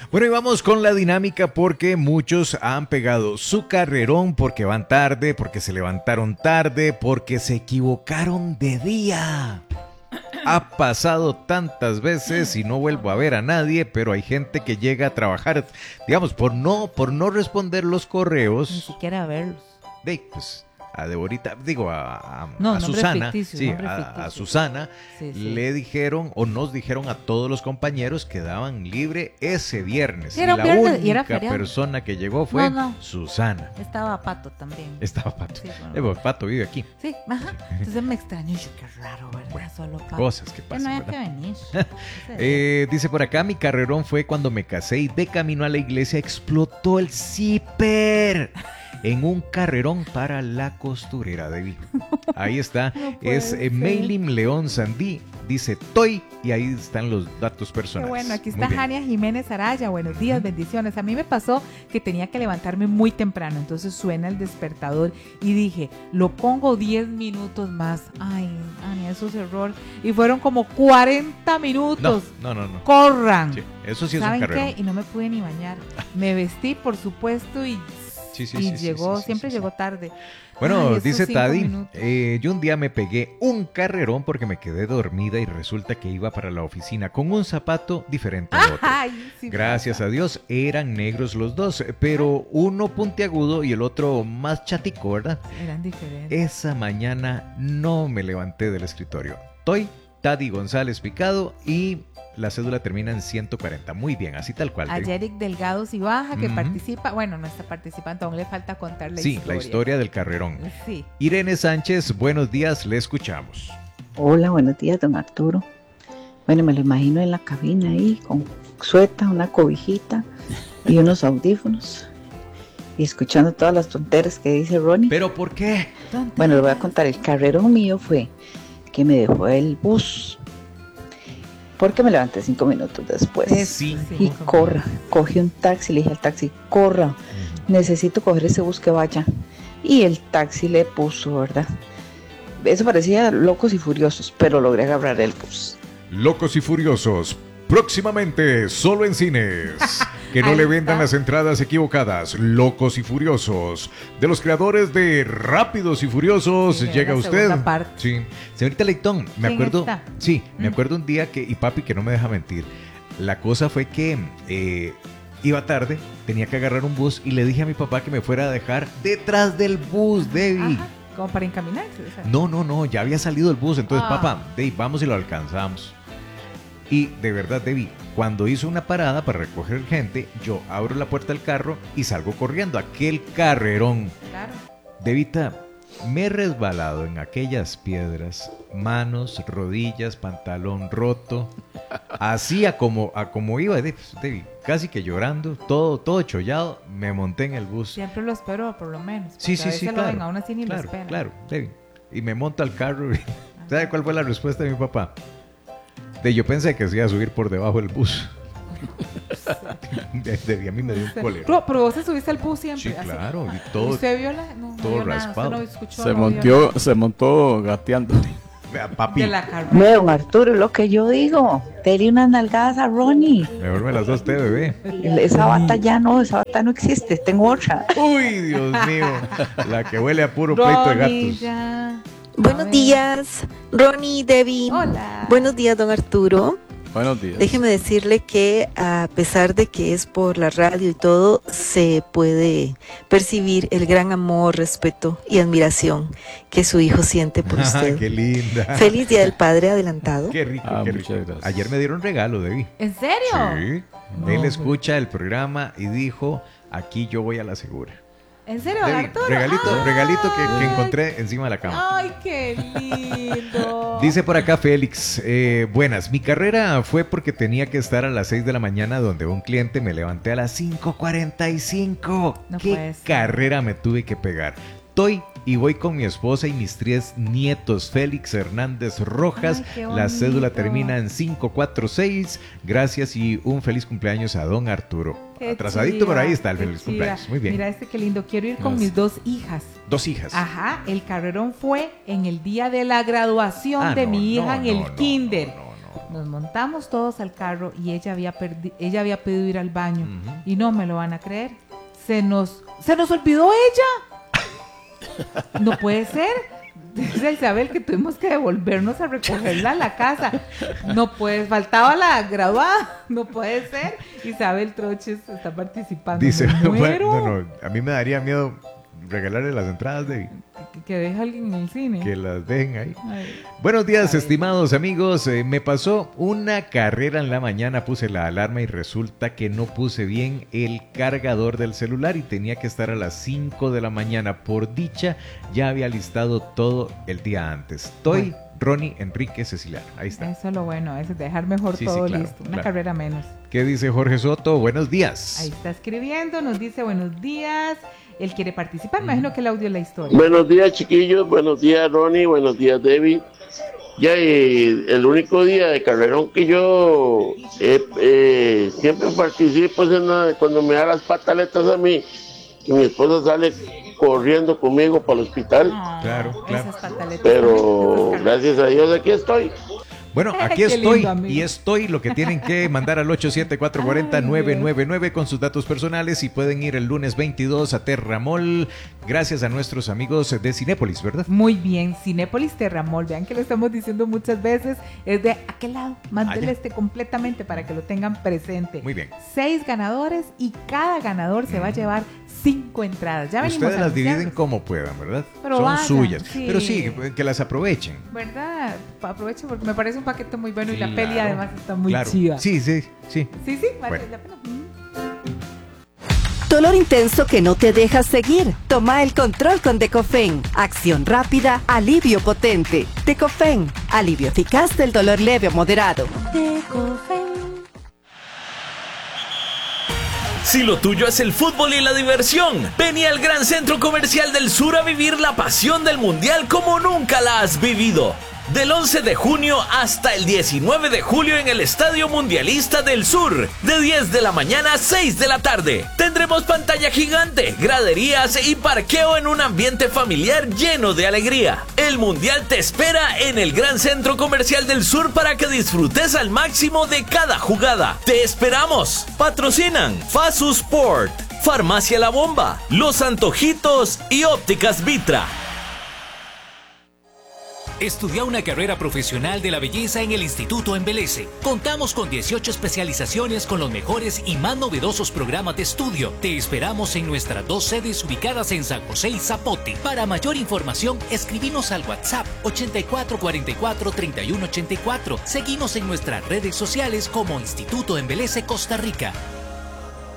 Bueno, y vamos con la dinámica porque muchos han pegado su carrerón porque van tarde, porque se levantaron tarde, porque se equivocaron de día. Ha pasado tantas veces y no vuelvo a ver a nadie, pero hay gente que llega a trabajar, digamos, por no responder los Ni correos. siquiera verlos. Pues a Deborita, digo a No, Susana, ficticio, sí, nombre a ficticio. Susana Sí. le dijeron o nos dijeron a todos los compañeros que daban libre ese viernes. Sí, era y un la viernes y era única feriado. persona que llegó fue No. Susana. Estaba Pato también. Estaba Pato. Sí, bueno. Pato vive aquí. Sí, ajá. Entonces me extrañó y yo, qué raro, ¿verdad? Bueno, Solo Pato. cosas que Que pasan, no había ¿verdad? que venir. Dice por acá, mi carrerón fue cuando me casé y de camino a la iglesia explotó el zipper en un carrerón para la costurera, Debbie. Ahí está, No puede es ser. Mailim León Sandí, dice Toy, y ahí están los datos Qué personales. bueno, aquí Muy está bien. Jania Jiménez Araya. Buenos días, bendiciones. A mí me pasó que tenía que levantarme muy temprano, entonces suena el despertador y dije, lo pongo 10 minutos más. Ay, Ania, eso es error. Y fueron como 40 minutos. No. ¡Corran! Sí, eso sí es un ¿Saben carrerón. qué? Y no me pude ni bañar. Me vestí, por supuesto, y llegó, siempre llegó tarde. Bueno, Ay, esos dice 5 Tadi, minutos. yo un día me pegué un carrerón porque me quedé dormida y resulta que iba para la oficina con un zapato diferente al otro. Ay, sí Gracias pasa. a Dios eran negros los dos, pero uno puntiagudo y el otro más chatico, ¿verdad? Eran diferentes. Esa mañana no me levanté del escritorio. Tadi González Picado y la cédula termina en 140. Muy bien, así tal cual. A Yerick Delgado Cibaja, que Ujú. participa, bueno, no está participando, aún le falta contar la Sí, historia. la historia del carrerón. Sí. Irene Sánchez, buenos días, le escuchamos. Hola, buenos días, don Arturo. Bueno, me lo imagino en la cabina ahí, con sueta, una cobijita y unos audífonos. Y escuchando todas las tonteras que dice Ronnie. ¿Pero por qué? Bueno, le voy a contar, el carrerón mío fue que me dejó el bus. Porque me levanté 5 minutos después. Sí. Y corra, cogí un taxi, le dije al taxi, corra, necesito coger ese bus que vaya. Y el taxi le puso, ¿verdad? Eso parecía Locos y Furiosos, pero logré agarrar el bus. Locos y Furiosos, próximamente solo en cines. Que no Ahí le está. vendan las entradas equivocadas. Locos y Furiosos. De los creadores de Rápidos y Furiosos, Sí, llega la usted. segunda parte. Sí. Señorita Leitón, me ¿Quién acuerdo. está? Sí, me acuerdo un día que, y papi que no me deja mentir. La cosa fue que iba tarde, tenía que agarrar un bus y le dije a mi papá que me fuera a dejar detrás del bus, Debbie. Ajá, como para encaminarse. o sea. No, ya había salido el bus. Entonces, Ah. papá, Debbie, vamos y lo alcanzamos. Y de verdad, Debbie, cuando hizo una parada para recoger gente, yo abro la puerta del carro y salgo corriendo. Aquel carrerón. Claro. Debita, me he resbalado en aquellas piedras, manos, rodillas, pantalón roto. Así a como iba, Debbie, casi que llorando, todo chollado, me monté en el bus. Siempre lo espero, por lo menos. Sí, porque a veces lo claro. ven, aún así ni lo claro, esperan. claro, Debbie. Y me monto al carro. ¿Sabe cuál fue la respuesta de mi papá? Yo pensé que se iba a subir por debajo del bus. Debbie, a mí me dio un cólera. Pero vos te subiste al bus siempre. Sí, así. claro, y ¿Y todo. ¿Usted vio la? No, todo vio nada, raspado. usted no escuchó, no vio Se montó gateando. Vea, nada. papi, De la carrera. No, don Arturo, lo que yo digo, dele unas nalgadas a Ronnie. mejor me las da usted, bebé. Esa bata ya no, esa bata no existe, tengo otra. Uy, Dios mío. La que huele a puro pleito de Ronnie, gatos. ya. A Buenos ver. días, Ronnie, Debbie. Hola. Buenos días, don Arturo. Buenos días. Déjeme decirle que a pesar de que es por la radio y todo, se puede percibir el gran amor, respeto y admiración que su hijo siente por Ah, usted. qué linda. Feliz Día del Padre adelantado. Qué rico, Ah, qué muchas rico. gracias. Ayer me dieron regalo, Debbie. ¿En serio? Sí. Él escucha el programa y dijo, aquí yo voy a la segura. ¿En serio, Debbie, Arturo? regalito que Ay. encontré encima de la cama. Ay, qué lindo. Dice por acá Félix, buenas, mi carrera fue porque tenía que estar a las 6 de la mañana donde un cliente me levanté a las 5:45. No ¿Qué puede ser. carrera me tuve que pegar? Y voy con mi esposa y mis 3 nietos, Félix Hernández Rojas. Ay, qué La cédula bonito. termina en 546. Gracias y un feliz cumpleaños a don Arturo. Qué Atrasadito, chiva, pero ahí está el qué feliz chiva. cumpleaños. Muy bien. Mira este qué lindo. Quiero ir con Gracias. mis 2 hijas. 2 hijas. Ajá, el carrerón fue en el día de la graduación de mi hija en el kinder. Nos montamos todos al carro y ella había pedido ir al baño. Y no me lo van a creer. Se nos olvidó ella. No puede ser. Dice Isabel que tuvimos que devolvernos a recogerla a la casa. No puede, faltaba la graduada. No puede ser. Isabel Troches está participando. Dice, me muero. bueno, a mí me daría miedo regalarle las entradas de que deje alguien en el cine. que las dejen ahí. Ay. Buenos días, estimados amigos. Me pasó una carrera en la mañana, puse la alarma y resulta que no puse bien el cargador del celular y tenía que estar a las 5 de la mañana. Por dicha, ya había listado todo el día antes. Estoy Ronnie Enrique Ceciliano. Ahí está. Eso es lo bueno, es dejar mejor Sí, todo sí, claro, listo. Una claro. carrera menos. ¿Qué dice Jorge Soto? Buenos días. Ahí está escribiendo, nos dice buenos días. Él quiere participar, me imagino que el audio es la historia. Buenos días, chiquillos. Buenos días, Ronnie. Buenos días, David. Ya, el único día de carrerón que yo siempre participo es cuando me da las pataletas a mí y mi esposa sale corriendo conmigo para el hospital. Claro. Esas pantaletas Pero también, gracias a Dios aquí estoy. Bueno, aquí Qué estoy lindo, amigo. y estoy. Lo que tienen que mandar al 874-40-999 con sus datos personales y pueden ir el lunes 22 a Terramol gracias a nuestros amigos de Cinépolis, ¿verdad? Muy bien, Cinépolis Terramol, vean que lo estamos diciendo muchas veces, es de aquel lado, más del Allá. este completamente para que lo tengan presente. Muy bien. 6 ganadores y cada ganador se va a llevar 5 entradas. Ya venimos Ustedes a las anunciarlos, dividen como puedan, ¿verdad? Pero Son vayan, suyas. sí. Pero sí, que las aprovechen. ¿verdad? Aprovecho porque me parece un paquete muy bueno y la Claro, peli además está muy claro. chiva. Sí. Sí, vale Bueno. la pena. Dolor intenso que no te deja seguir. Toma el control con Decofen. Acción rápida, alivio potente. Decofen, alivio eficaz del dolor leve o moderado. Si lo tuyo es el fútbol y la diversión, vení al Gran Centro Comercial del Sur a vivir la pasión del Mundial como nunca la has vivido. Del 11 de junio hasta el 19 de julio en el Estadio Mundialista del Sur, de 10 de la mañana a 6 de la tarde. Tendremos pantalla gigante, graderías y parqueo en un ambiente familiar lleno de alegría. El Mundial te espera en el Gran Centro Comercial del Sur para que disfrutes al máximo de cada jugada. ¡Te esperamos! Patrocinan Fasu Sport, Farmacia La Bomba, Los Antojitos y Ópticas Vitra. Estudia una carrera profesional de la belleza en el Instituto Embeleze. Contamos con 18 especializaciones con los mejores y más novedosos programas de estudio. Te esperamos en nuestras 2 sedes ubicadas en San José y Zapote. Para mayor información, escribinos al WhatsApp 8444-3184. Seguinos en nuestras redes sociales como Instituto Embeleze Costa Rica.